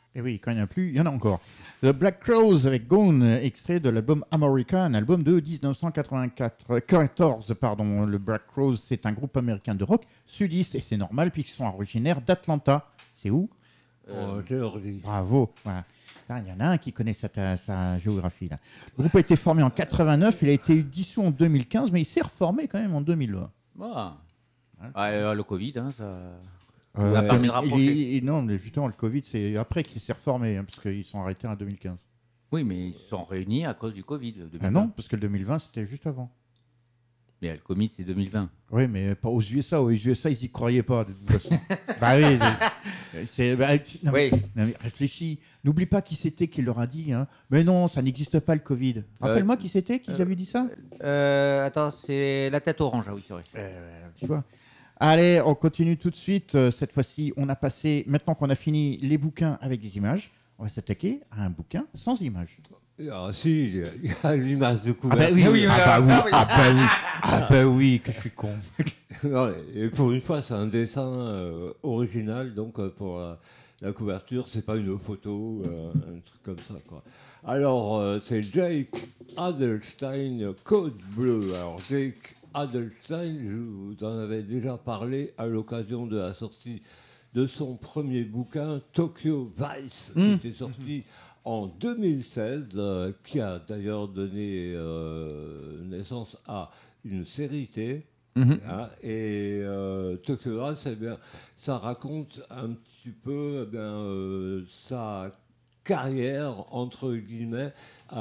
Et oui, quand il n'y en a plus, il y en a encore. The Black Crowes avec Gone, extrait de l'album America, un album de 1994. Pardon. Le Black Crowes, c'est un groupe américain de rock sudiste, et c'est normal puisqu'ils sont originaires d'Atlanta. C'est où? Géorgie. Bravo. Voilà. Il y en a un qui connaît sa géographie. Là. Le groupe a été formé en 89, il a été dissous en 2015, mais il s'est reformé quand même en 2020. Ah. Le Covid, hein, ça Euh, a permis de rapprocher. non, mais justement, le Covid, c'est après qu'il s'est reformé, hein, parce qu'ils sont arrêtés en 2015. Oui, mais ils se sont réunis à cause du Covid. 2020. Ah non, parce que le 2020, c'était juste avant. Mais le Covid, c'est 2020. Oui, mais pas aux USA. Aux USA, ils y croyaient pas, de toute façon. Bah oui. Non, Oui. mais réfléchis. N'oublie pas qui c'était qui leur a dit. Hein. Mais non, ça n'existe pas, le Covid. Rappelle-moi qui c'était qui avait dit ça. Attends, c'est la tête orange, ah oui, c'est vrai. Tu vois. Allez, on continue tout de suite. Cette fois-ci, on a passé, maintenant qu'on a fini les bouquins avec des images, on va s'attaquer à un bouquin sans images. Ah si, il y a l'image de Ah couverture. bah oui, que je suis con. Non, et pour une fois, c'est un dessin original, donc pour la couverture, c'est pas une photo, un truc comme ça, quoi. Alors, c'est Jake Adelstein, Code Bleu. Alors, Jake Adelstein, je vous en avais déjà parlé à l'occasion de la sortie de son premier bouquin, Tokyo Vice, qui était sorti en 2016, qui a d'ailleurs donné naissance à une série T. Hein, et Tokyo Vice, eh bien, ça raconte un petit peu sa carrière, entre guillemets,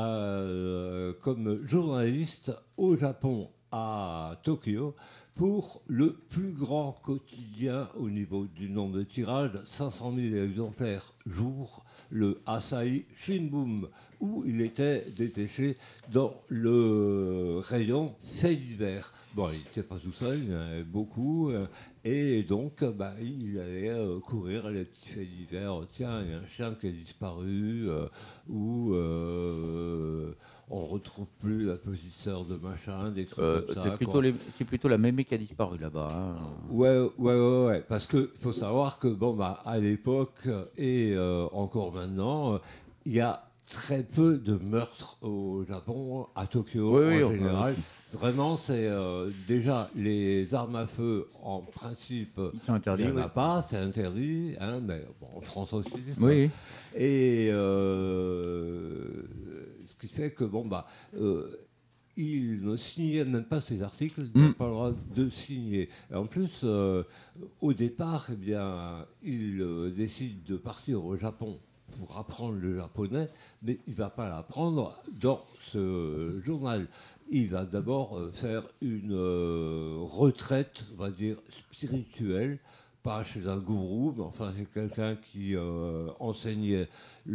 comme journaliste au Japon, à Tokyo, pour le plus grand quotidien au niveau du nombre de tirages, 500 000 exemplaires jour, le Asahi Shimbun, où il était détaché dans le rayon faits divers. Bon, il n'était pas tout seul, il y en avait beaucoup, et donc il allait courir les petits faits divers. Tiens, il y a un chien qui a disparu, ou on ne retrouve plus la petite sœur de machin, des trucs comme ça. C'est plutôt la mémé qui a disparu là-bas. Hein. Ouais. Parce qu'il faut savoir que, à l'époque et encore maintenant, il y a très peu de meurtres au Japon, à Tokyo en général. Vraiment, c'est déjà les armes à feu, en principe, ils sont interdits. Il n'y en a pas, c'est interdit, hein, mais en France aussi. Oui. Et ce qui fait que, il ne signait même pas ses articles, il n'a pas le droit de signer. Et en plus, au départ, il décide de partir au Japon pour apprendre le japonais, mais il ne va pas l'apprendre dans ce journal. Il va d'abord faire une retraite, on va dire, spirituelle, pas chez un gourou, mais enfin c'est quelqu'un qui enseignait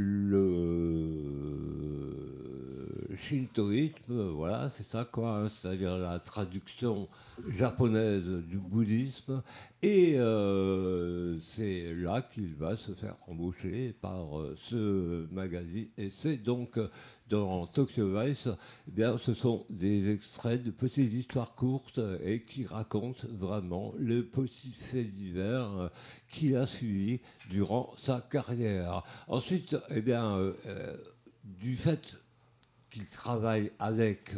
le shintoïsme, voilà, c'est ça quoi, hein, c'est-à-dire la traduction japonaise du bouddhisme, et c'est là qu'il va se faire embaucher par ce magazine, et c'est donc dans Tokyo Vice, ce sont des extraits de petites histoires courtes et qui racontent vraiment les petits faits divers qu'il a suivis durant sa carrière. Ensuite, du fait qu'il travaille avec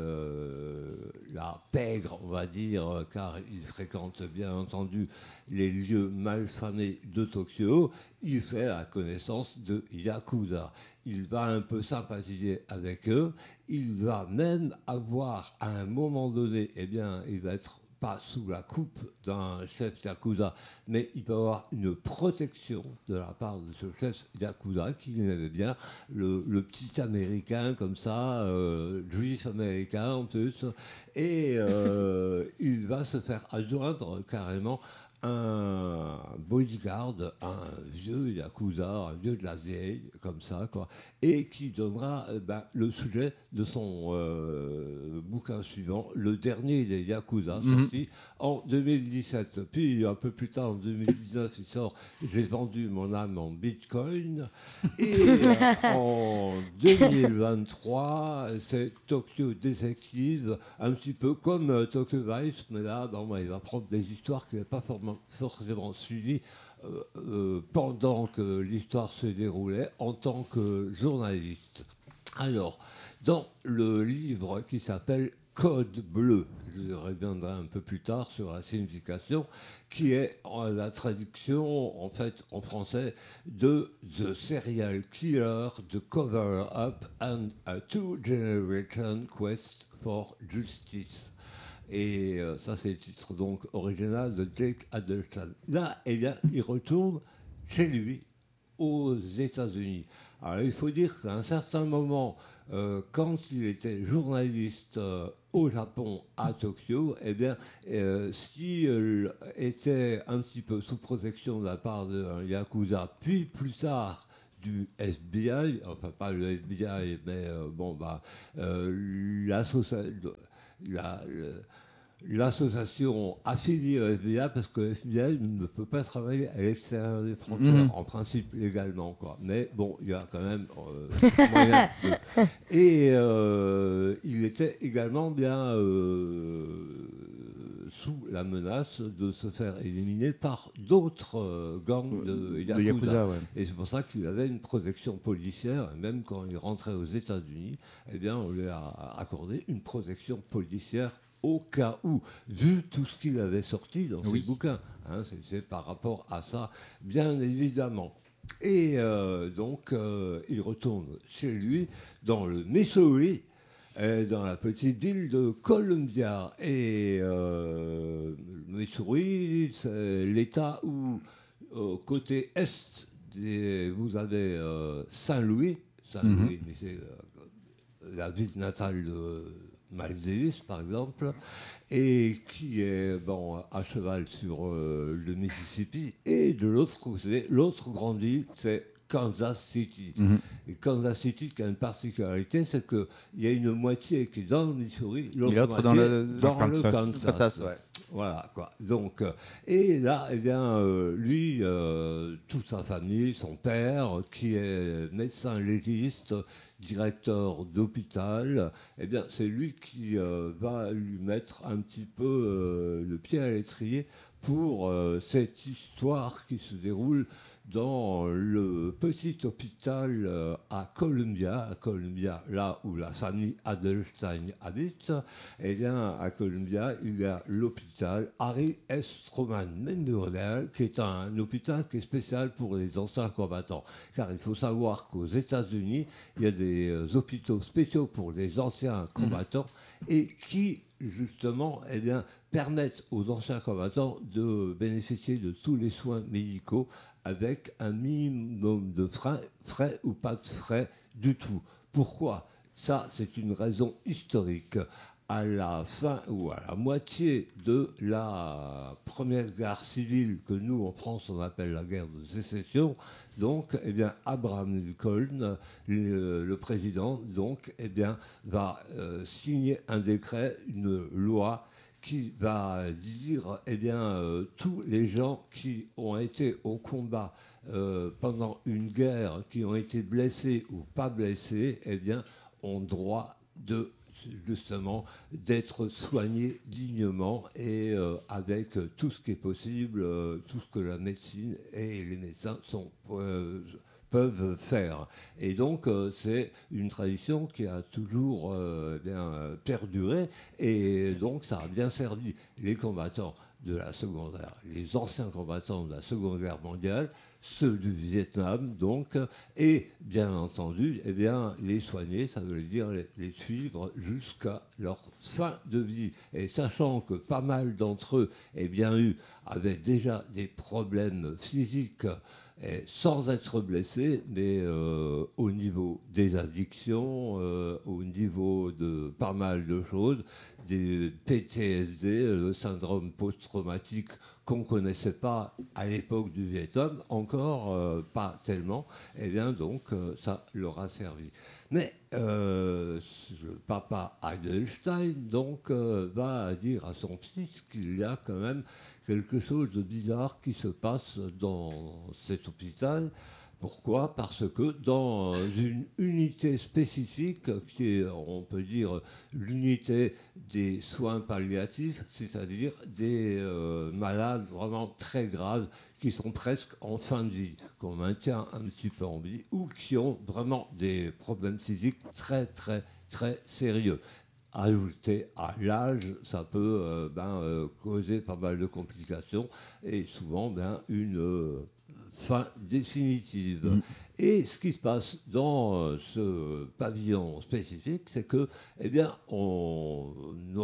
la pègre, on va dire, car il fréquente bien entendu les lieux malfamés de Tokyo, il fait la connaissance de Yakuza. Il va un peu sympathiser avec eux, il va même avoir, à un moment donné, il va être pas sous la coupe d'un chef Yakuza, mais il va avoir une protection de la part de ce chef Yakuza qui aimait bien le petit américain comme ça, juif américain en plus, et il va se faire adjoindre carrément un bodyguard, un vieux Yakuza, un vieux de la vieille, comme ça, quoi, et qui donnera le sujet de son bouquin suivant, le dernier des Yakuza, sorti en 2017. Puis, un peu plus tard, en 2019, il sort « J'ai vendu mon âme en Bitcoin ». Et en 2023, c'est Tokyo Detective, un petit peu comme Tokyo Vice, mais là, il va prendre des histoires qu'il n'a pas forcément suivies pendant que l'histoire se déroulait en tant que journaliste. Alors, dans le livre qui s'appelle Code bleu, je reviendrai un peu plus tard sur la signification, qui est la traduction en fait en français de The Serial Killer, The Cover-Up and a Two-Generation Quest for Justice. Et ça, c'est le titre donc original de Jake Adelstein. Là, eh bien, il retourne chez lui, aux États-Unis. Alors, il faut dire qu'à un certain moment, quand il était journaliste au Japon, à Tokyo, eh bien, s'il était un petit peu sous protection de la part d'un Yakuza, puis plus tard du FBI, enfin pas le FBI, mais l'association affiliée au FBI, parce que le FBI ne peut pas travailler à l'extérieur des frontières, en principe légalement, quoi. Mais bon, il y a quand même moyen de... Et il était également bien sous la menace de se faire éliminer par d'autres gangs de Yakuza. Ouais. Et c'est pour ça qu'il avait une protection policière, et même quand il rentrait aux États-Unis, eh bien, on lui a accordé une protection policière au cas où, vu tout ce qu'il avait sorti dans ses bouquins. Hein, c'est par rapport à ça, bien évidemment. Et donc, il retourne chez lui, dans le Missouri, dans la petite île de Columbia. Et le Missouri, c'est l'État où, côté est, vous avez Saint-Louis, mais c'est la ville natale de Miles Davis, par exemple, et qui est à cheval sur le Mississippi. Et de l'autre côté, l'autre grande ville, c'est Kansas City. Et Kansas City qui a une particularité, c'est qu'il y a une moitié qui est dans le Missouri, l'autre moitié dans le Kansas. Kansas. Ouais. Voilà, quoi. Donc, et là, eh bien, lui, toute sa famille, son père, qui est médecin légiste, directeur d'hôpital, eh bien, c'est lui qui va lui mettre un petit peu le pied à l'étrier pour cette histoire qui se déroule dans le petit hôpital à Columbia, là où la famille Adelstein habite. Eh bien, à Columbia, il y a l'hôpital Harry S. Truman Memorial, qui est un hôpital qui est spécial pour les anciens combattants. Car il faut savoir qu'aux États-Unis, il y a des hôpitaux spéciaux pour les anciens combattants et qui, justement, eh bien, permettent aux anciens combattants de bénéficier de tous les soins médicaux avec un minimum de frais ou pas de frais du tout. Pourquoi ? Ça, c'est une raison historique. À la fin ou à la moitié de la première guerre civile que nous, en France, on appelle la guerre de sécession, donc, eh bien, Abraham Lincoln, le président, donc, eh bien, va signer un décret, une loi qui va dire, eh bien, tous les gens qui ont été au combat pendant une guerre, qui ont été blessés ou pas blessés, eh bien, ont droit de justement d'être soignés dignement et avec tout ce qui est possible, tout ce que la médecine et les médecins peuvent faire. Et donc, c'est une tradition qui a toujours bien perduré, et donc ça a bien servi les combattants de la Seconde Guerre, les anciens combattants de la Seconde Guerre mondiale, ceux du Vietnam, donc, et bien entendu, eh bien, les soigner, ça veut dire les suivre jusqu'à leur fin de vie. Et sachant que pas mal d'entre eux, eh bien, avaient déjà des problèmes physiques, sans être blessés, mais au niveau des addictions, au niveau de pas mal de choses, des PTSD, le syndrome post-traumatique qu'on ne connaissait pas à l'époque du Vietnam, encore pas tellement, et bien donc ça leur a servi. Mais le papa Adelstein donc va dire à son fils qu'il y a quand même quelque chose de bizarre qui se passe dans cet hôpital. Pourquoi ? Parce que dans une unité spécifique, qui est, on peut dire, l'unité des soins palliatifs, c'est-à-dire des malades vraiment très graves qui sont presque en fin de vie, qu'on maintient un petit peu en vie, ou qui ont vraiment des problèmes physiques très, très, très sérieux. Ajouté à l'âge, ça peut causer pas mal de complications et souvent une fin définitive. Et ce qui se passe dans ce pavillon spécifique, c'est que, eh bien, on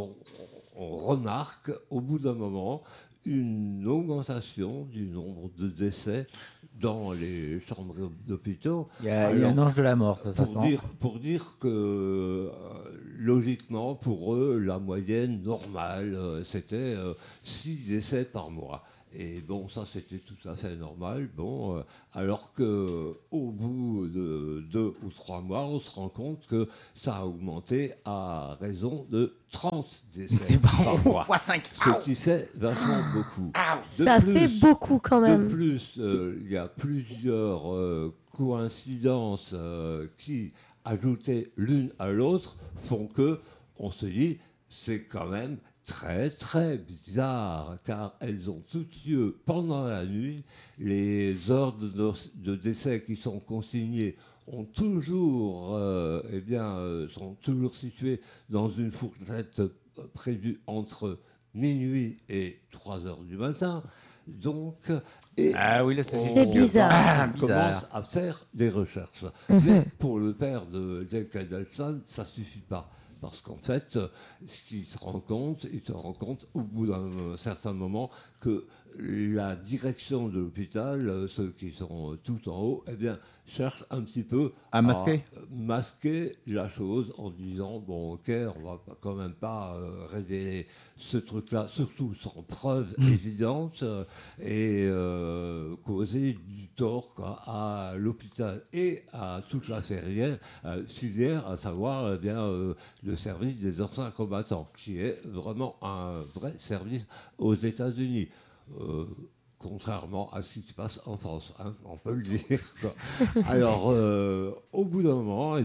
remarque au bout d'un moment une augmentation du nombre de décès dans les chambres d'hôpitaux. Il y a un ange de la mort, ça sent. Pour dire que, logiquement, pour eux, la moyenne normale, c'était 6 décès par mois. Et bon, ça, c'était tout à fait normal. Bon, alors qu'au bout de 2 ou 3 mois, on se rend compte que ça a augmenté à raison de 30 décès par mois. Fois 5. Ce qui fait vachement beaucoup. Ça fait beaucoup quand De même. plus, il y a plusieurs coïncidences qui, ajoutées l'une à l'autre, font que on se dit c'est quand même très très bizarre, car elles ont toutes lieu pendant la nuit. Les heures de décès qui sont consignées ont toujours, sont toujours situées dans une fourchette prévue entre minuit et 3 heures du matin. Donc, Ah oui, là, C'est bizarre. on commence à faire des recherches. Mais pour le père de Jake Adelson, ça ne suffit pas. Parce qu'en fait, ce qu'il se rend compte, il se rend compte au bout d'un certain moment que la direction de l'hôpital, ceux qui sont tout en haut, eh bien, cherchent un petit peu À masquer. masquer la chose en disant bon, ok, on va quand même pas révéler ce truc-là, surtout sans preuve évidente, et causer du tort quoi, à l'hôpital et à toute la filière, à savoir le service des anciens combattants, qui est vraiment un vrai service aux États-Unis. Contrairement à ce qui se passe en France, hein, on peut le dire. Quoi. Alors, au bout d'un moment,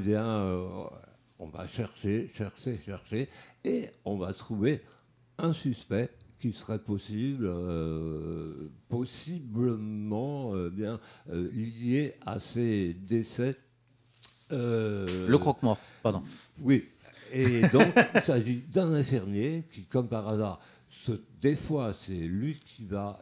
on va chercher, et on va trouver un suspect qui serait possiblement lié à ces décès. Le croque-mort, pardon. Oui. Et donc, il s'agit d'un infirmier qui, comme par hasard, des fois, c'est lui qui va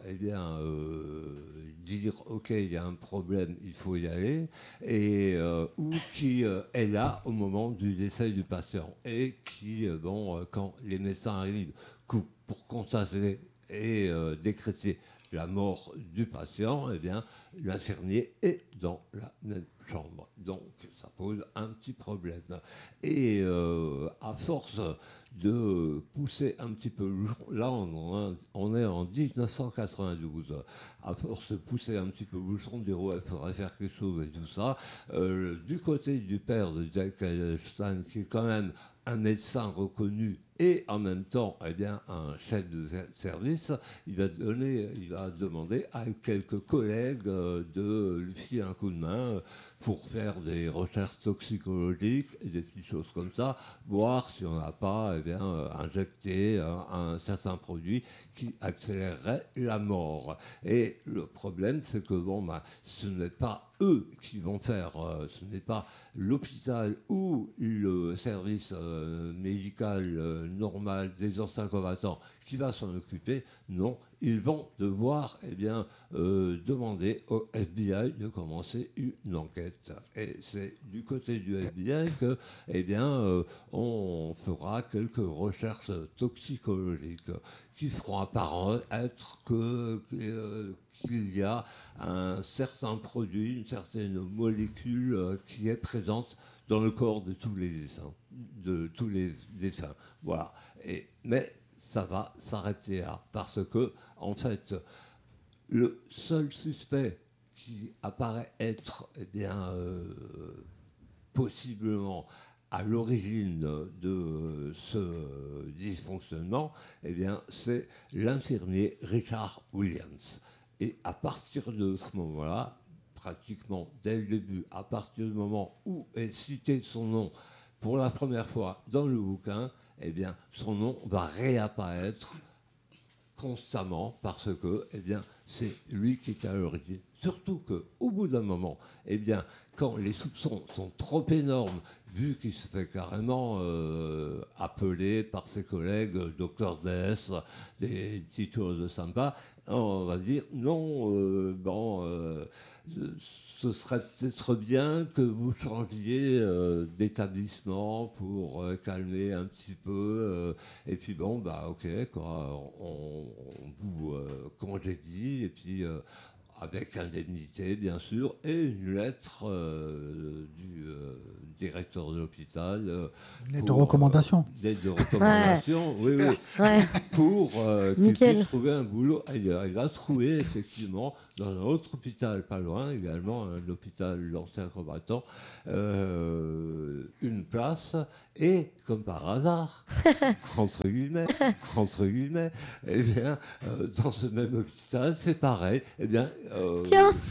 dire « Ok, il y a un problème, il faut y aller », ou qui est là au moment du décès du patient, et qui, quand les médecins arrivent pour constater et décréter la mort du patient, eh bien, l'infirmier est dans la même chambre. Donc, ça pose un petit problème. Et à force de pousser un petit peu, là on est en 1992, à force de pousser un petit peu le bouchon, de dire ouais, il faudrait faire quelque chose et tout ça, du côté du père de Jack Edelstein, qui est quand même un médecin reconnu et en même temps un chef de service, il va demander à quelques collègues de lui filer un coup de main pour faire des recherches toxicologiques et des petites choses comme ça, voir si on n'a pas injecté un certain produit qui accélérerait la mort. Et le problème, c'est que ce n'est pas eux qui vont faire, ce n'est pas l'hôpital ou le service médical normal des anciens combattants qui va s'en occuper. Non, ils vont devoir demander au FBI de commencer une enquête. Et c'est du côté du FBI que on fera quelques recherches toxicologiques qui feront apparaître qu'il y a un certain produit, une certaine molécule qui est présente dans le corps de tous les défunts. Voilà. Mais ça va s'arrêter là, parce que, en fait, le seul suspect qui apparaît être possiblement à l'origine de ce dysfonctionnement, eh bien, c'est l'infirmier Richard Williams. Et à partir de ce moment-là, pratiquement dès le début, à partir du moment où est cité son nom pour la première fois dans le bouquin, eh bien, son nom va réapparaître constamment parce que, eh bien, c'est lui qui est à l'origine. Surtout qu'au bout d'un moment, eh bien, quand les soupçons sont trop énormes, vu qu'il se fait carrément appeler par ses collègues Dr DS, des titres de sympa, on va dire non, ce serait peut-être bien que vous changiez d'établissement pour calmer un petit peu. Et puis bon, bah ok, quoi, on vous congédie, et puis avec indemnité, bien sûr, et une lettre du directeur de l'hôpital. Une lettre de recommandation. Lettre de recommandation, oui, oui. Ouais. Pour qu'il Nickel. puisse trouver un boulot ailleurs. Il a trouvé, effectivement, dans un autre hôpital pas loin, également un hôpital d'anciens combattants, une place, et, comme par hasard, entre guillemets, eh bien, dans ce même hôpital, c'est pareil, eh bien, Tiens.